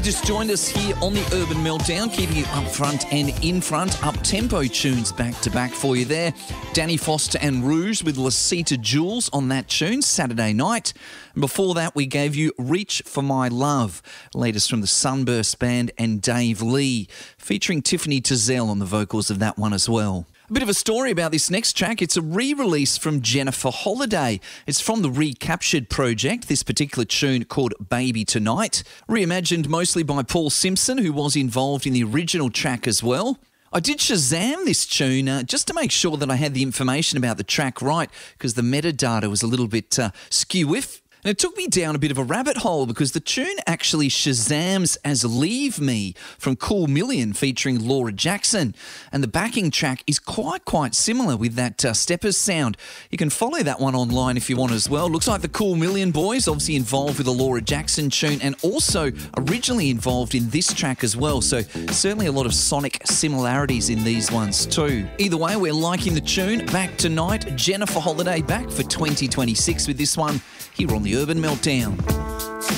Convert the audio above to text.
just joined us here on the Urban Meltdown, keeping you up front and in front. Up-tempo tunes back-to-back for you there. Danny Foster and Rouge with Lasita Jules on that tune, Saturday night. And before that, we gave you Reach for My Love, latest from the Sunburst Band and Dave Lee, featuring Tiffany Tazell on the vocals of that one as well. A bit of a story about this next track. It's a re-release from Jennifer Holliday. It's from the Recaptured project, this particular tune called Baby Tonight, reimagined mostly by Paul Simpson, who was involved in the original track as well. I did Shazam this tune just to make sure that I had the information about the track right, because the metadata was a little bit skew-iff. And it took me down a bit of a rabbit hole because the tune actually Shazams as Leave Me from Cool Million featuring Laura Jackson. And the backing track is quite similar with that Steppers sound. You can follow that one online if you want as well. Looks like the Cool Million boys obviously involved with the Laura Jackson tune and also originally involved in this track as well. So certainly a lot of sonic similarities in these ones too. Either way, we're liking the tune. Back tonight, Jennifer Holliday back for 2026 with this one here on the Urban Meltdown.